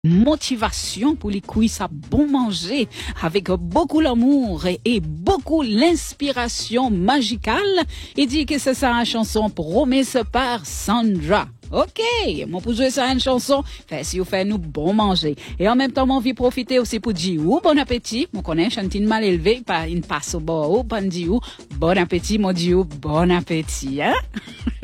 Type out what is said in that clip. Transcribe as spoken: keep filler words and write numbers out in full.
motivation pour les couilles, ça bon manger avec beaucoup l'amour et, et beaucoup l'inspiration magicale. Il dit que c'est ça une chanson promise par Sandra. Ok, mon pour jouer ça une chanson, fait si vous faites nous bon manger. Et en même temps, mon vie profiter aussi pour dire ou bon appétit. Mon connaît chantine mal élevé, pas une passe au bord, ou pas dire bon appétit, mon dit bon appétit, hein?